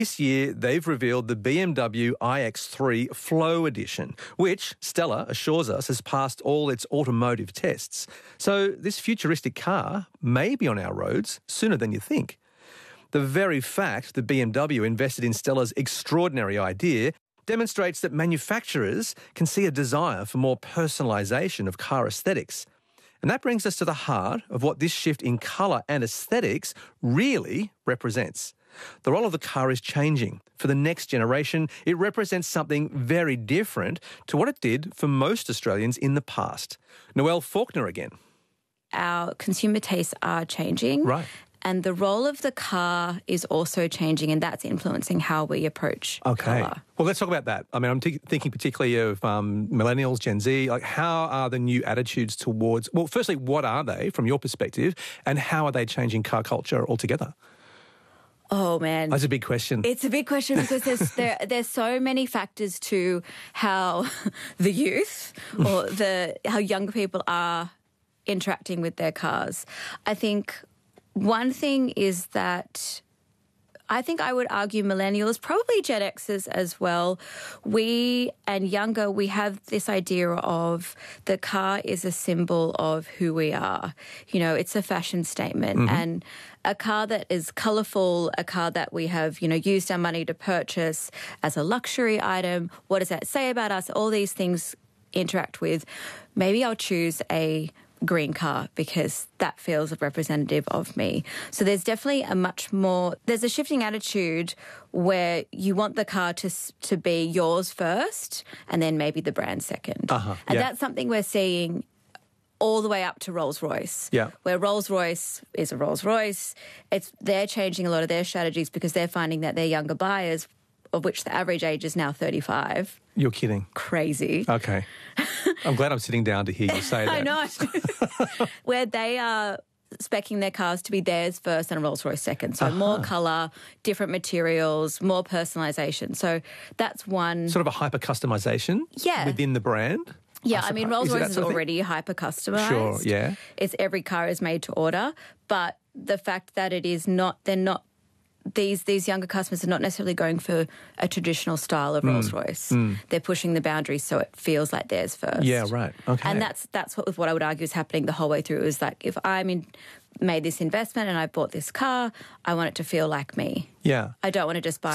This year, they've revealed the BMW iX3 Flow Edition, which, Stella assures us, has passed all its automotive tests. So this futuristic car may be on our roads sooner than you think. The very fact that BMW invested in Stella's extraordinary idea demonstrates that manufacturers can see a desire for more personalisation of car aesthetics. And that brings us to the heart of what this shift in colour and aesthetics really represents. The role of the car is changing. For the next generation, it represents something very different to what it did for most Australians in the past. Noelle Faulkner again. Our consumer tastes are changing. Right. And the role of the car is also changing, and that's influencing how we approach colour. Well, let's talk about that. I mean, I'm thinking particularly of millennials, Gen Z. Like, how are the new attitudes towards... Well, firstly, what are they from your perspective, and how are they changing car culture altogether? Oh, man. That's a big question. It's a big question because there's so many factors to how the youth or how younger people are interacting with their cars. I think one thing is that I think I would argue millennials, probably Gen Xers as well, we and younger, we have this idea of the car is a symbol of who we are. You know, it's a fashion statement. And a car that is colourful, a car that we have, used our money to purchase as a luxury item, what does that say about us? All these things interact with. Maybe I'll choose a green car because that feels representative of me. So there's definitely there's a shifting attitude where you want the car to be yours first and then maybe the brand second. And that's something we're seeing all the way up to Rolls-Royce, where Rolls-Royce is a Rolls-Royce. They're changing a lot of their strategies because they're finding that their younger buyers, of which the average age is now 35. You're kidding. Crazy. Okay. I'm glad I'm sitting down to hear you say that. I know. Where they are speccing their cars to be theirs first and a Rolls-Royce second. So more colour, different materials, more personalisation. So that's one... Sort of a hyper-customisation within the brand? Yeah, I mean, Rolls-Royce is already hyper-customised. Sure, yeah. Every car is made to order. But the fact that it is not... They're not... These younger customers are not necessarily going for a traditional style of Rolls-Royce. They're pushing the boundaries so it feels like theirs first. Yeah, right. Okay. And that's what I would argue is happening the whole way through. Is like, if made this investment and I bought this car, I want it to feel like me. Yeah. I don't want to just buy